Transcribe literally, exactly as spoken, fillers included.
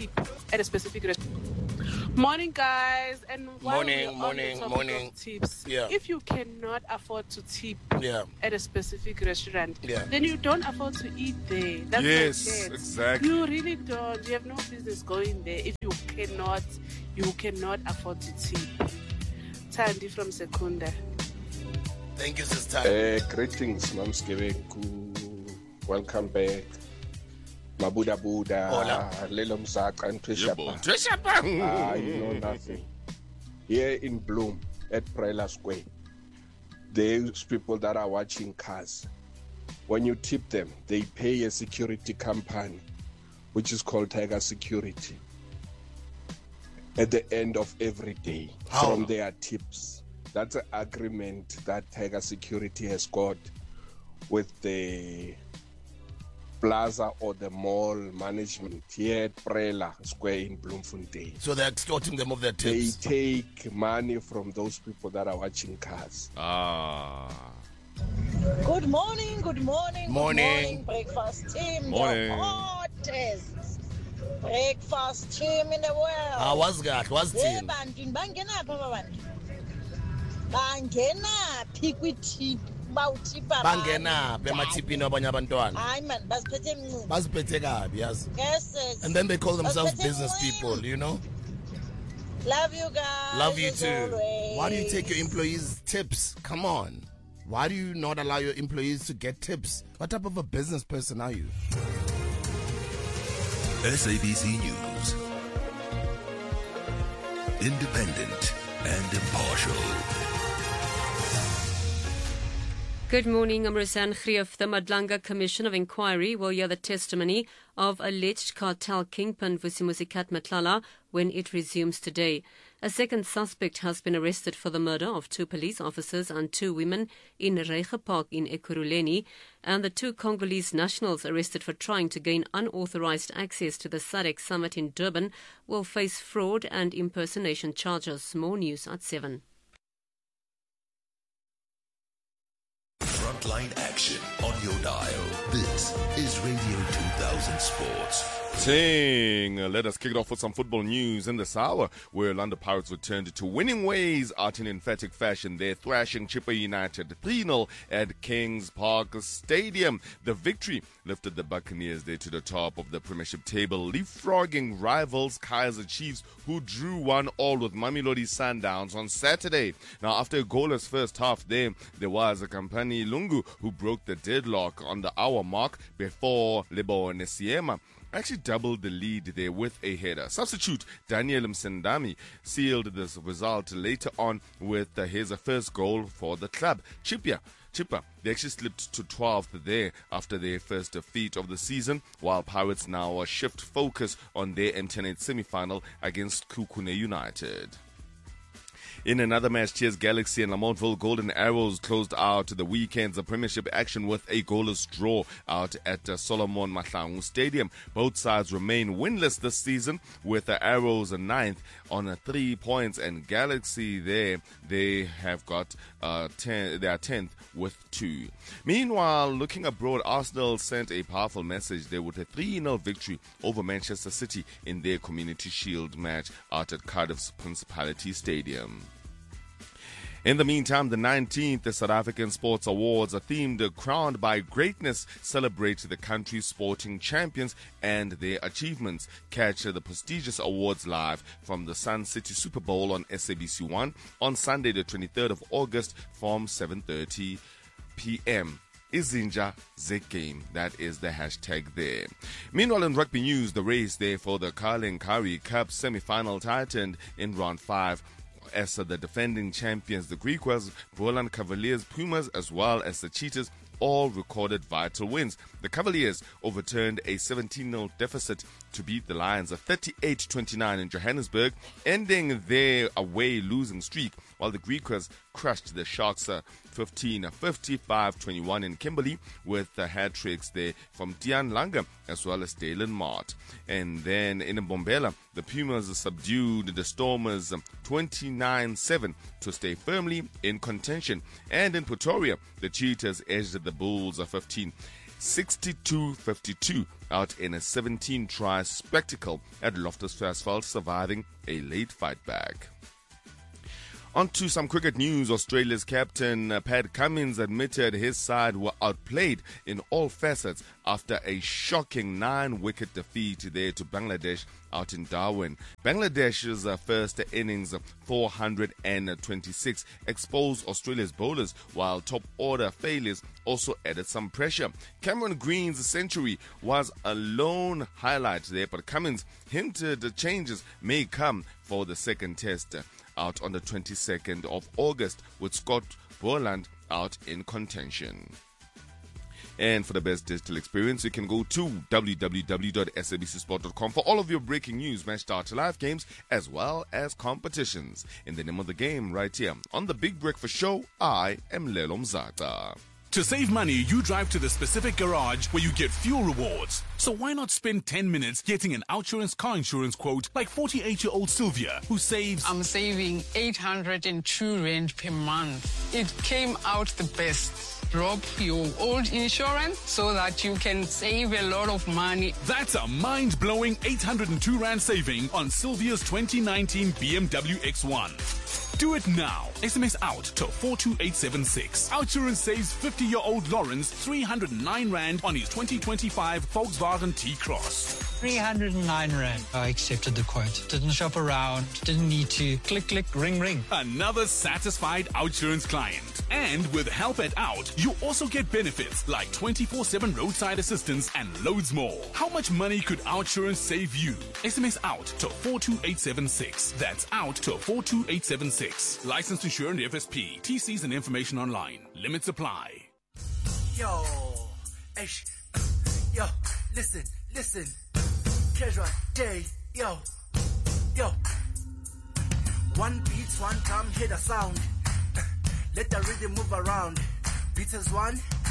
tip at a specific restaurant. Morning, guys, and while morning, we're morning, on the topic morning. of tips, yeah. if you cannot afford to tip yeah. at a specific restaurant, yeah. then you don't afford to eat there. That's yes, my chance. exactly. You really don't. You have no business going there if you cannot, you cannot afford to tip. Tandy from Secunda. Thank you, sister. Uh, greetings, Mamskebeku. Welcome back. Mabuda Buda, Lelom Sak, and Trishapa. Ah, you know nothing. Here in Bloom, at Prela Square, those people that are watching cars, when you tip them, they pay a security company, which is called Tiger Security, at the end of every day. How? From their tips. That's an agreement that Tiger Security has got with the plaza or the mall management here at Prela Square in Bloemfontein. So they're extorting them of their They tips. take money from those people that are watching cars. Ah. Good morning, good morning, Morning. good morning, breakfast team. Morning. The hottest breakfast team in the world. Ah, what's that? What's Hey, it? bantu, bangenaphi aba bantu? Bangenaphi kwitip bawuthipa abantu? Bangena bematipini abanye abantwana. Hayi man, basiphethe emncinci. Baziphethe kabi, yazi. Yes, yes. And then they call themselves Basiphethe business emncinci. people, you know? Love you guys. Love you as too. always. Why do you take your employees tips? Come on. Why do you not allow your employees to get tips? What type of a business person are you? S A B C News. Independent and impartial. Good morning, I'm Roseanne Grief. The Madlanga Commission of Inquiry will hear the testimony of alleged cartel kingpin Vusimusikat Matlala when it resumes today. A second suspect has been arrested for the murder of two police officers and two women in Reiche Park in Ekurhuleni, and the two Congolese nationals arrested for trying to gain unauthorized access to the S A D C summit in Durban will face fraud and impersonation charges. More news at seven. Frontline action on your dial. This is Radio two thousand Sports. Ting. Let us kick it off with some football news in this hour, where Orlando Pirates returned to winning ways out in emphatic fashion. They're thrashing Chippa United three nil at Kings Park Stadium. The victory lifted the Buccaneers there to the top of the Premiership table, leapfrogging rivals Kaizer Chiefs, who drew one all with Mamelodi Sundowns on Saturday. Now, after a goalless first half there, there was a Kampani Lungu who broke the deadlock on the hour mark before Lebo Nesiema actually doubled the lead there with a header. Substitute Daniel Msendami sealed this result later on with uh, his first goal for the club. Chipia, Chippa, they actually slipped to twelfth there after their first defeat of the season, while Pirates now uh, shift focus on their M ten eight semi-final against Kukune United. In another match, Cheers Galaxy and Lamontville Golden Arrows closed out the weekend's Premiership action with a goalless draw out at uh, Solomon Mahlangu Stadium. Both sides remain winless this season, with the Arrows ninth on uh, three points, and Galaxy there, they have got uh, ten, they are tenth with two. Meanwhile, looking abroad, Arsenal sent a powerful message there with a three nil victory over Manchester City in their Community Shield match out at Cardiff's Principality Stadium. In the meantime, the nineteenth South African Sports Awards, are themed Crowned by Greatness, celebrate the country's sporting champions and their achievements. Catch the prestigious awards live from the Sun City Super Bowl on S A B C one on Sunday the twenty-third of August from seven thirty p.m. Izinja Z Game. That is the hashtag there. Meanwhile, in rugby news, the race there for the Carling Curry Cup semi-final tightened in round five, as the defending champions, the Griquas, Roland Cavaliers, Pumas, as well as the Cheetahs, all recorded vital wins. The Cavaliers overturned a seventeen nil deficit to beat the Lions of thirty-eight twenty-nine in Johannesburg, ending their away losing streak, while the Griquas crushed the Sharks fifteen fifty-five twenty-one in Kimberley with the hat tricks there from Dian Langa as well as Dalen Mart. And then in Mbombela, the Pumas subdued the Stormers twenty-nine seven to stay firmly in contention. And in Pretoria, the Cheetahs edged the Bulls of fifteen sixty-two fifty-two out in a seventeen try spectacle at Loftus Versfeld, surviving a late fight back. On to some cricket news. Australia's captain uh, Pat Cummins admitted his side were outplayed in all facets after a shocking nine-wicket defeat there to Bangladesh out in Darwin. Bangladesh's uh, first innings, four hundred twenty-six, exposed Australia's bowlers, while top-order failures also added some pressure. Cameron Green's century was a lone highlight there, but Cummins hinted the changes may come for the second test out on the twenty-second of August, with Scott Boland out in contention. And for the best digital experience, you can go to w w w dot s a b c sport dot com for all of your breaking news, match starter, live games, as well as competitions. In the name of the game, right here on the Big Breakfast Show, I am Lelo Mzata. To save money, you drive to the specific garage where you get fuel rewards. So why not spend ten minutes getting an Outsurance car insurance quote like forty-eight-year-old Sylvia, who saves... I'm saving eight hundred two rand per month. It came out the best. Drop your old insurance so that you can save a lot of money. That's a mind-blowing eight hundred two rand saving on Sylvia's twenty nineteen B M W X one. Do it now. S M S out to four two eight seven six. Outsurance saves fifty-year-old Lawrence three hundred nine rand on his twenty twenty-five Volkswagen T-Cross. three hundred nine rand. I accepted the quote. Didn't shop around. Didn't need to. Click, click, ring, ring. Another satisfied Outsurance client. And with help at Out, you also get benefits like twenty-four seven roadside assistance and loads more. How much money could Outsurance save you? S M S out to four two eight seven six. That's out to four two eight seven six. Licensed insured F S P. T Cs and information online. Limits apply. Yo, ish, yo, listen, listen. Casual day, yo, yo. One beat, one drum, hear the sound. Let the rhythm move around. Beats as one.